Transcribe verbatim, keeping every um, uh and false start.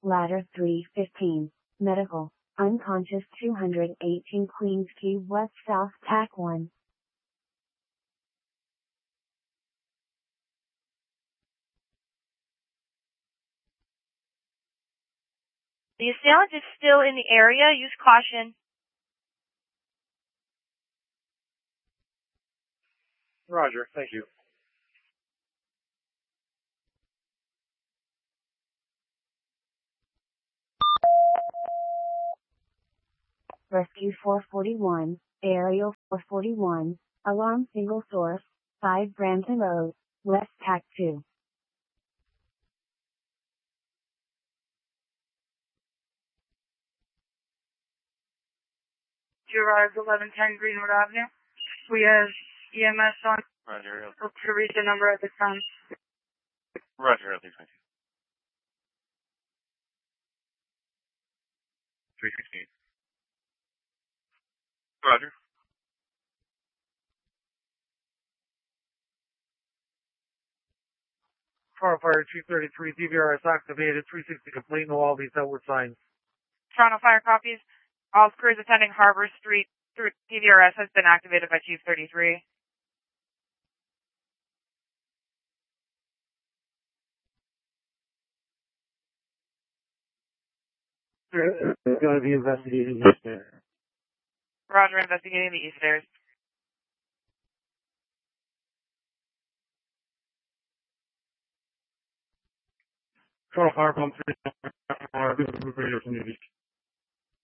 Ladder three fifteen, medical, unconscious two hundred eighteen Queens Quay West South T A C one. The assailant is still in the area. Use caution. Roger, thank you. Rescue four forty-one, Aerial four forty-one, Alarm Single Source, five Brampton Road, West T A C two. Two arrives eleven ten Greenwood Avenue. We have E M S on. Roger. To reach a number at this time. Roger, thank you. three sixteen. Roger. Car Fire two thirty-three, D V R S activated, three sixty complete, no all these outward signs. Toronto Fire copies. All crews attending Harbor Street through D V R S has been activated by Chief thirty-three. It's going to be investigating this there. Roger, investigating the east stairs. Toronto Fire Pump three,